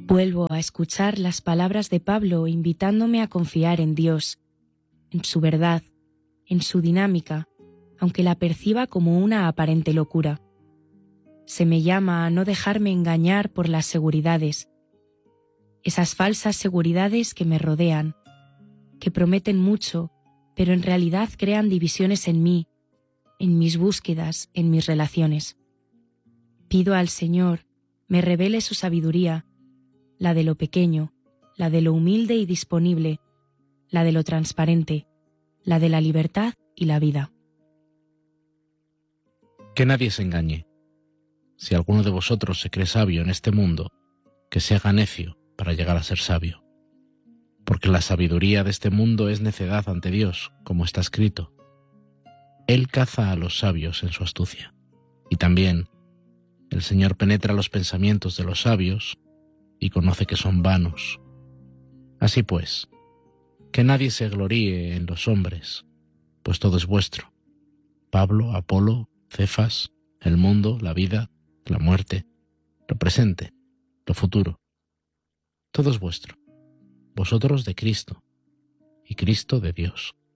Vuelvo a escuchar las palabras de Pablo invitándome a confiar en Dios, en su verdad, en su dinámica, aunque la perciba como una aparente locura. Se me llama a no dejarme engañar por las seguridades, esas falsas seguridades que me rodean, que prometen mucho, pero en realidad crean divisiones en mí, en mis búsquedas, en mis relaciones. Pido al Señor me revele su sabiduría, la de lo pequeño, la de lo humilde y disponible, la de lo transparente, la de la libertad y la vida. Que nadie se engañe. Si alguno de vosotros se cree sabio en este mundo, que se haga necio para llegar a ser sabio. Porque la sabiduría de este mundo es necedad ante Dios, como está escrito. Él caza a los sabios en su astucia. Y también, el Señor penetra los pensamientos de los sabios y conoce que son vanos. Así pues, que nadie se gloríe en los hombres, pues todo es vuestro. Pablo, Apolo, Cefas, el mundo, la vida, la muerte, lo presente, lo futuro. Todo es vuestro. Vosotros de Cristo, y Cristo de Dios.